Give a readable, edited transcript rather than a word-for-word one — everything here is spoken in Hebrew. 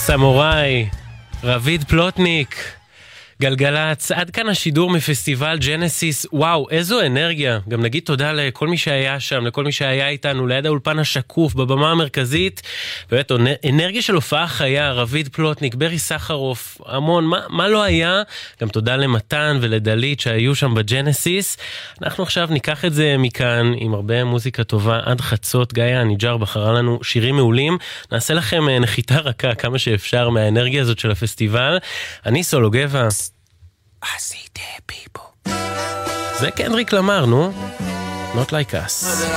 סמוראי, רביד פלוטניק, גלגלץ, עד כאן השידור מפסטיבל ג'נסיס. וואו, איזו אנרגיה. גם נגיד תודה לכל מי שהיה שם, לכל מי שהיה איתנו, ליד האולפן השקוף, בבמה המרכזית. באמת, אנרגיה של הופעה חיה, רביד פלוטניק, ברי סחרוף, המון, מה לא היה? גם תודה למתן ולדלית שהיו שם בג'נסיס. אנחנו עכשיו ניקח את זה מכאן, עם הרבה מוזיקה טובה, עד חצות. גיא הניג'ר בחרה לנו שירים מעולים. נעשה לכם נחיתה רכה כמה שאפשר מהאנרגיה הזאת של הפסטיבל. אני סולו גבע. I see dead people. זה קנדריק למר, נו. Not like us.